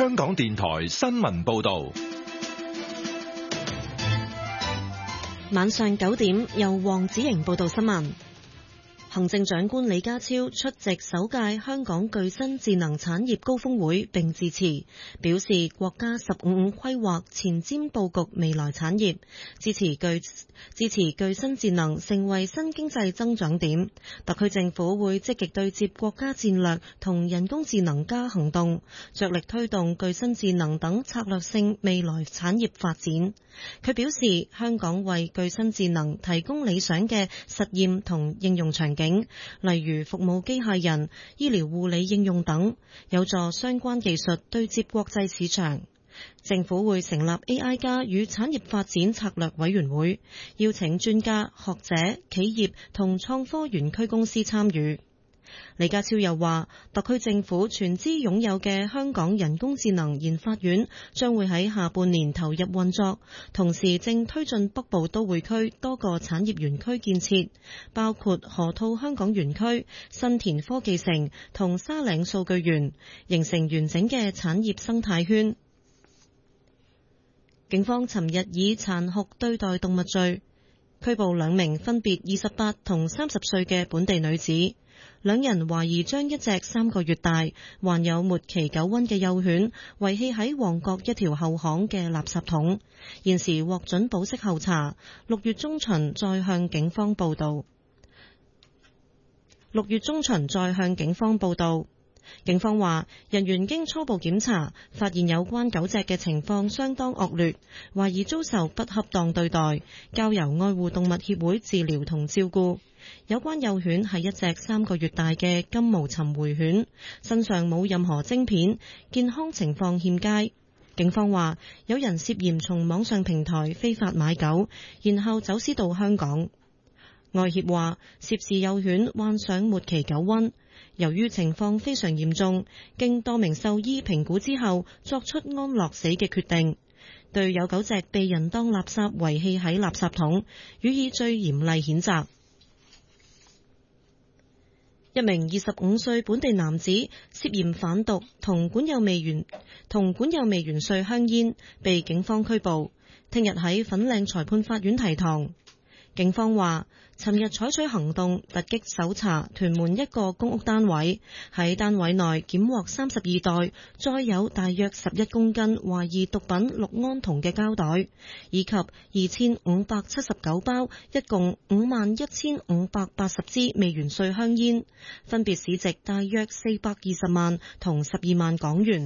香港電台新聞報道。 晚上9點，由黃子瑩報道新聞。行政長官李家超出席首屆香港具新智能產業高峰會並致辭，表示國家15規劃前瞻佈局未來產業，支持具新智能成為新經濟增長點。特區政府會積極對接國家戰略同人工智能加行動，着力推動具新智能等策略性未來產業發展。佢表示，香港為具新智能提供理想嘅實驗同應用場景，例如服務機械人、醫療護理應用等，有助相關技術對接國際市場。政府會成立 AI 加與產業發展策略委員會，邀請專家、學者、企業同創科園區公司參與。李家超又話，特區政府全資擁有嘅香港人工智能研發院將會喺下半年投入運作，同時正推進北部都會區多個產業園區建設，包括河套香港園區、新田科技城同沙嶺數據園，形成完整嘅產業生態圈。警方尋日以殘酷對待動物罪拘捕2名分別28同30歲嘅本地女子。2人懷疑將一隻3個月大、患有末期9瘟嘅幼犬遺棄喺旺角一條後巷嘅垃圾桶，現時獲准保釋候查，6月中旬再向警方報到。警方話，人員經初步檢查，發現有關狗隻嘅情況相當惡劣，懷疑遭受不恰當對待，交由愛護動物協會治療同照顧。有關幼犬係一隻3個月大嘅金毛尋回犬，身上冇任何晶片，健康情況欠佳。警方話，有人涉嫌從網上平台非法買狗，然後走私到香港。愛協話，涉事幼犬患上末期9瘟，由於情況非常嚴重，經多名獸醫評估之後，作出安樂死嘅決定。對有狗隻被人當垃圾遺棄喺垃圾桶，予以最嚴厲譴責。一名25歲本地男子涉嫌販毒同管有未完稅香煙，被警方拘捕，聽日喺粉嶺裁判法院提堂。警方話，尋日採取行動，突擊搜查屯門一個公屋單位，喺單位內檢獲32袋載有大約11公斤懷疑毒品氯胺酮嘅膠袋，以及2579包，一共51,580支未完稅香煙，分別市值大約420萬同12萬港元。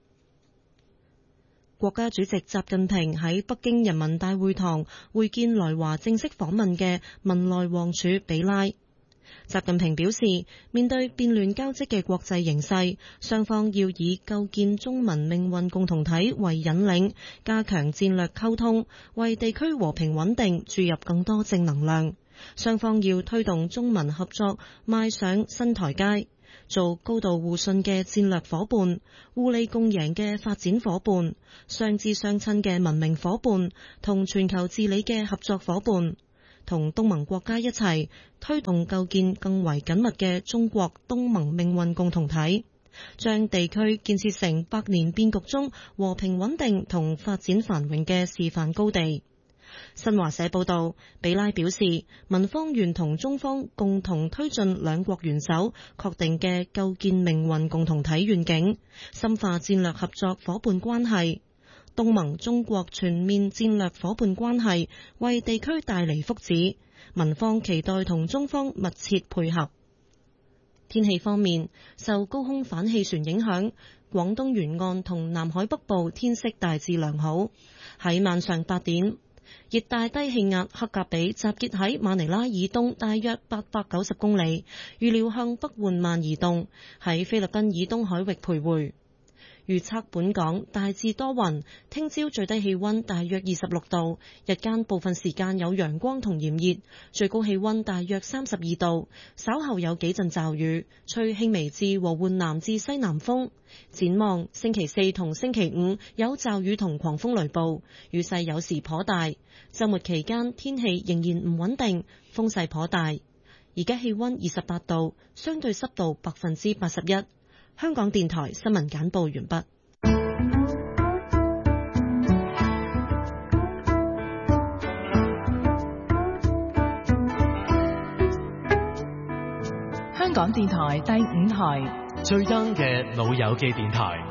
國家主席習近平喺北京人民大會堂會見來華正式訪問嘅文萊王儲比拉。習近平表示，面對變亂交織嘅國際形勢，雙方要以構建中文命運共同體為引領，加強戰略溝通，為地區和平穩定注入更多正能量。雙方要推動中文合作邁上新台階，做高度互信嘅戰略夥伴，互利共贏嘅發展夥伴，相知相親嘅文明夥伴，同全球治理嘅合作夥伴，同東盟國家一齊推動構建更為緊密嘅中國東盟命運共同體，將地區建設成百年變局中和平穩定同發展繁榮嘅示範高地。新華社報道，比拉表示，民方願同中方共同推進兩國元首確定嘅構建命運共同體願景，深化戰略合作伙伴關係。東盟中國全面戰略伙伴關係為地區帶嚟福祉，民方期待同中方密切配合。天氣方面，受高空反氣旋影響，廣東沿岸同南海北部天色大致良好。喺晚上8點，熱帶低氣壓克格比集結喺馬尼拉以東大約890公里，預料向北緩慢移動，喺菲律賓以東海域徘徊。預測本港大致多雲，聽朝最低氣溫大約26度，日間部分時間有陽光同炎熱，最高氣溫大約32度，稍後有幾陣驟雨，吹輕微至和緩南至西南風。展望星期4同星期5有驟雨同狂風雷暴，雨勢有時頗大。週末期間天氣仍然唔穩定，風勢頗大。而家氣溫28度，相對濕度81%。香港電台新聞簡報完畢。 港電台第5台最 young 嘅老友記電台。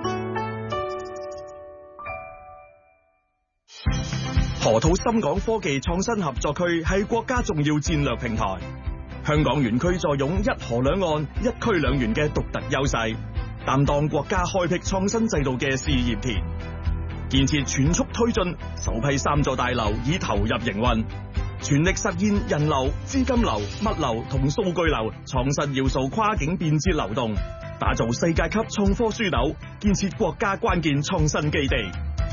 河套深港科技創新合作區係國家重要戰略平台，香港園區坐擁一河兩岸、一區兩園嘅獨特優勢，擔當國家開闢創新制度嘅試驗田。建設全速推進，首批3座大樓已投入營運，全力實現人流、資金流、物流同數據流創新要素跨境便捷流動，打造世界級創科樞紐，建設國家關鍵創新基地。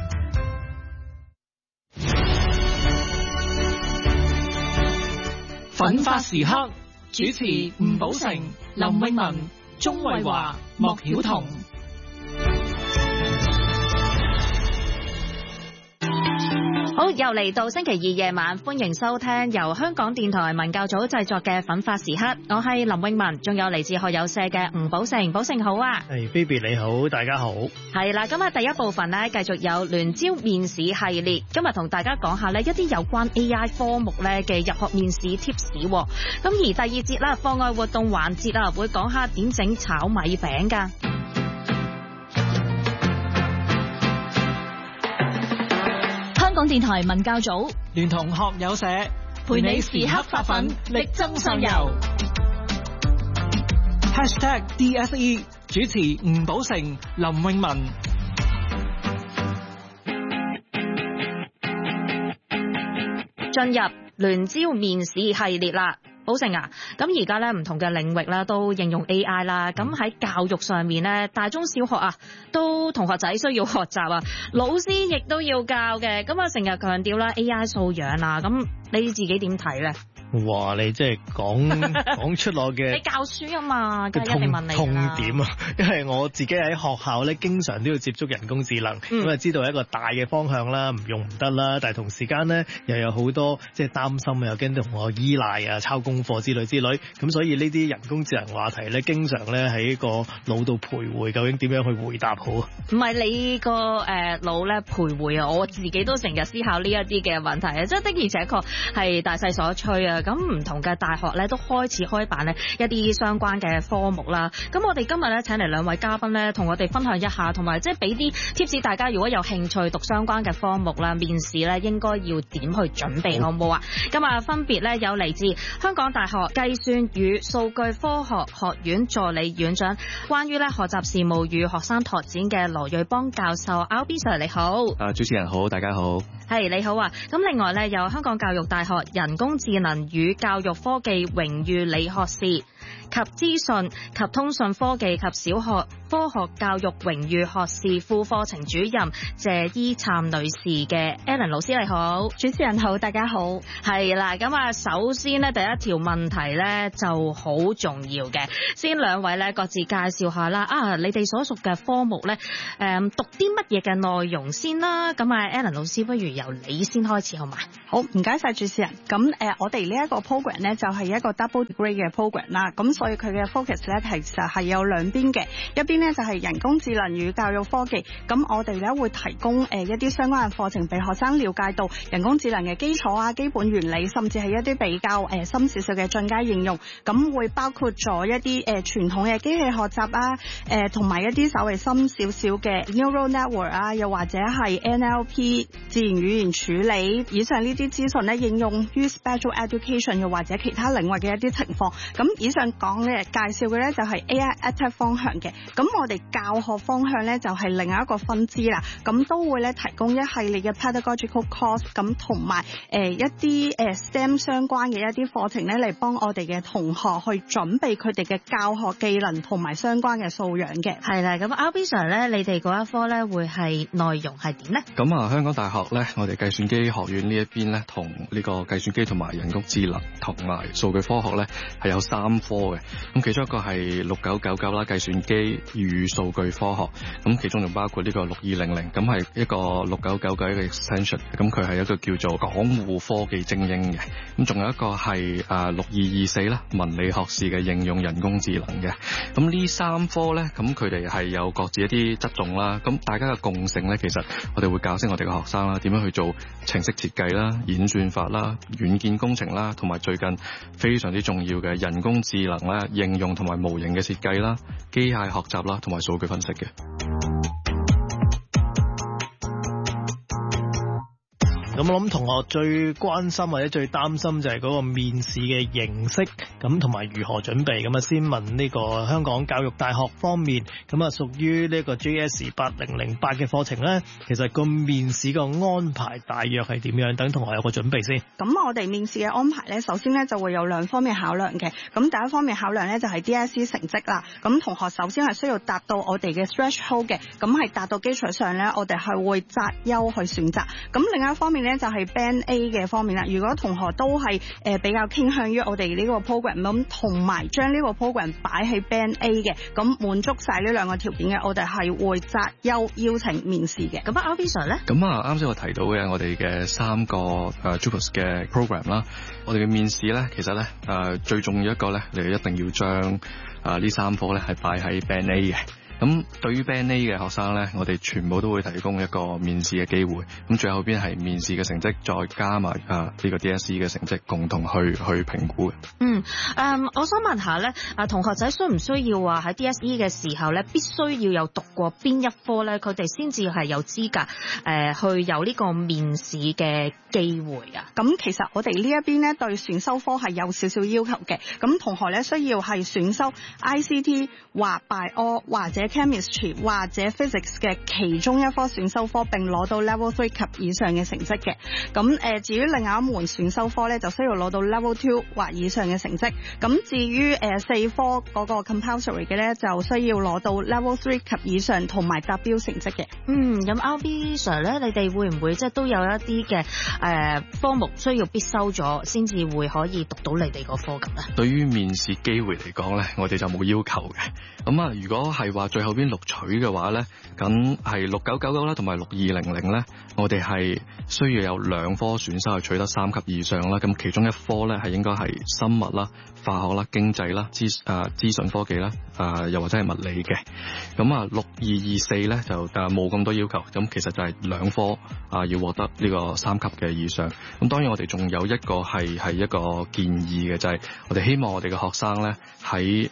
奮發時刻，主持吳寶成、林詠雯、鍾慧華、莫曉彤。 好，又嚟到星期二夜晚，歡迎收聽由香港電台文教組製作嘅奮發時刻，我係林詠雯，仲有嚟自學友社嘅吳寶成。寶成好啊。 係 Baby 你好，大家好。係啦，今日第一部分呢，繼續有聯招面試系列，今日同大家講下呢一啲有關 AI 科目呢嘅入學面試 tips。咁而第二節啦，課外活動環節啊，會講下點整炒米餅㗎。 香港電台文教組聯同學友社陪你時刻發奮，力爭上游。 #DSE 主持吳寶成、林詠雯。 進入聯招面試系列啦。寶成啊，咁而家咧唔同嘅領域咧都應用 AI 啦，咁喺教育上面咧，大中小學啊都同學仔需要學習啊，老師亦都要教嘅，咁啊成日強調啦 AI 素養啊，咁你自己點睇咧？ 哇！你即係講出我嘅你教書啊嘛，梗係一定問你痛點啊！因為我自己喺學校咧，經常都要接觸人工智能，咁啊知道一個大嘅方向啦，唔用唔得啦。但係同時間咧，又有好多即係擔心啊，又驚同我依賴啊、抄功課之類之類。咁所以呢啲人工智能話題咧，經常咧喺個腦度徘徊，究竟點樣去回答好？唔係你個腦咧徘徊啊！我自己都成日思考呢一啲嘅問題啊，即係的而且確係大勢所趨啊！咁唔同嘅大學咧都開始開辦咧一啲相關嘅科目啦。咁我哋今日咧請嚟兩位嘉賓咧，同我哋分享一下，同埋即係俾啲 tips，大家如果有興趣讀相關嘅科目啦，面試咧應該要點去準備，好唔好啊？今日分別咧有嚟自香港大學計算與數據科學學院助理院長，關於咧學習事務與學生拓展嘅羅銳邦教授。Albee Sir 你好。 主持人好，大家好。 係你好啊。咁另外咧有香港教育大學人工智能與教育科技榮譽理學士及資訊及通訊科技及小學科學教育榮譽學士副課程主任謝依燦女士嘅 Ellen 老師你好。 主持人好，大家好。 係啦，咁啊首先呢，第一條問題呢就好重要嘅，先兩位呢各自介紹下啦。你哋所屬嘅科目呢，讀啲乜嘢嘅內容先啦。咁啊 Ellen 老師不如由你先開始好嘛？ 好，唔該晒主持人。咁我哋呢一個 program 呢，就係一個 double degree 嘅 program 啦。咁所以佢嘅 focus 咧其實係有兩邊嘅，一邊咧就係人工智能與教育科技。咁我哋咧會提供一啲相關嘅課程俾學生了解到人工智能嘅基礎啊、基本原理，甚至係一啲比較深少少嘅進階應用。咁會包括咗一啲傳統嘅機器學習啊，同埋一啲稍微深少少嘅 neural network 啊，又或者係 NLP 自然語言處理。以上呢啲資訊咧應用於 special education 又或者其他領域嘅一啲情況。咁以上講嘅介紹嘅咧就係 AI EdTech 方向嘅，咁我哋教學方向咧就係另外一個分支啦，咁都會咧提供一系列嘅 pedagogical course， 咁同埋一啲STEM 相關嘅一啲課程咧嚟幫我哋嘅同學去準備佢哋嘅教學技能同埋相關嘅素養嘅。 係啦，咁 Albee Sir 咧，你哋嗰一科咧會係內容係點咧？ 咁香港大學咧，我哋計算機學院呢一邊咧，同呢個計算機同埋人工智能同埋數據科學咧係有3科嘅。咁其中一個係6999啦，計算機與數據科學，咁其中仲包括呢個6200，咁係一個6999嘅一個 extension， 咁佢係一個叫做港護科技精英嘅，咁仲有一個係6224啦，文理學士嘅應用人工智能嘅，咁呢三科咧，咁佢哋係有各自一啲側重啦，咁大家嘅共性咧，其實我哋會教識我哋嘅學生啦，點樣去做程式設計啦、演算法啦、軟件工程啦，同埋最近非常之重要嘅人工智能啦、應用同埋模型嘅設計啦、機械學習啦，同埋數據分析嘅。 咁我諗同學最關心或者最擔心就係嗰個面試嘅形式，咁同埋如何準備。咁啊，先問呢個香港教育大學方面，咁啊屬於呢個 JS 8008嘅課程咧，其實個面試個安排大約係點樣？等同學有個準備先。 咁我哋面試嘅安排咧，首先咧就會有兩方面考量嘅。咁第一方面考量咧就係 DSE 成績啦。咁同學首先係需要達到我哋嘅 threshold 嘅，咁係達到基礎上咧，我哋係會擇優去選擇。咁另一方面咧就係 Band A 嘅方面啦。如果同學都係比較傾向於我哋呢個 program 咁，同埋將呢個 program 擺喺 Band A 嘅，咁滿足晒呢兩個條件嘅，我哋係會擇優邀請面試嘅。咁啊 Albee Sir 咧？咁啱先我提到嘅我哋嘅3個JUPAS 嘅 program 啦，我哋嘅面試咧，其實咧最重要一個咧，你一定要將呢3科咧係擺喺 Band A 嘅。咁對於 Band A 嘅學生咧，我哋全部都會提供一個面試嘅機會。咁最後邊係面試嘅成績，再加埋呢個 DSE 嘅成績，共同去評估嘅。 我想問下咧，同學仔需唔需要話喺 DSE 嘅時候咧，必須要有讀過邊一科咧，佢哋先至係有資格去有呢個面試嘅機會啊？咁其實我哋呢一邊咧對選修科係有少少要求嘅。咁同學咧需要係選修 ICT 或 Bio 或者 Chemistry 或者 Physics 嘅其中一科選修科，並攞到 Level 3及以上嘅成績嘅。咁至於另外一門選修科咧，就需要攞到 Level 2或以上嘅成績。咁至於4科嗰個 Compulsory 嘅咧，就需要攞到 Level 3及以上同埋達標成績嘅。 咁 Albee Sir 咧，你哋會唔會即係都有一啲嘅科目需要必修咗，先至會可以讀到你哋個科咁咧？ 對於面試機會嚟講咧，我哋就冇要求嘅。咁如果係話最後邊錄取嘅話咧，咁係6999啦，同埋6200咧，我哋係需要有2科選修係取得3級以上啦。咁其中一科咧係應該係生物啦、化學啦、經濟啦、資訊科技啦，又或者係物理嘅。咁6224咧就冇咁多要求。咁其實就係2科要獲得呢個3級嘅以上。咁當然我哋仲有一個係一個建議嘅，就係我哋希望我哋嘅學生咧喺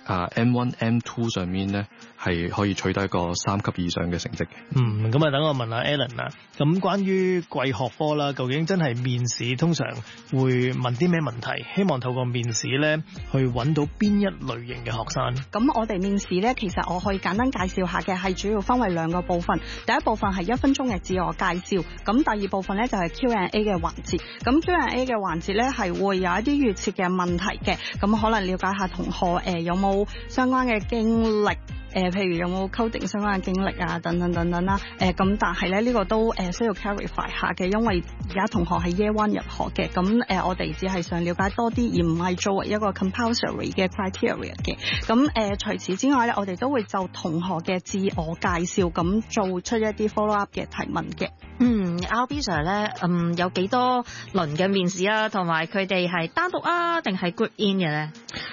M1、M2 上面咧係可以取得一個3級以上嘅成績嘅。 咁等我問下 Alan 啦。咁關於貴學科啦，究竟真係面試通常會問啲咩問題？希望透過面試咧去揾到邊一類型嘅學生？ 咁我哋面試咧，其實我可以簡單介紹下嘅，係主要分為2個部分。第一部分係1分鐘嘅自我介紹，咁第二部分咧就係 Q&A 嘅環節。咁 Q&A 嘅環節咧係會有一啲預設嘅問題嘅，咁可能了解下同學有冇相關嘅經歷。譬如有冇 coding 相關嘅經歷啊，等等等等啦。咁但係咧呢個都需要 clarify 下嘅，因為而家同學係 Year 1入學嘅，咁我哋只係想了解多啲，而唔係作為一個 compulsory 嘅 criteria 嘅。咁除此之外咧，我哋都會就同學嘅自我介紹咁做出一啲 follow up 嘅提問嘅。 Albee Sir 咧，有幾多輪嘅面試啊？同埋佢哋係單獨啊，定係 group in 嘅咧？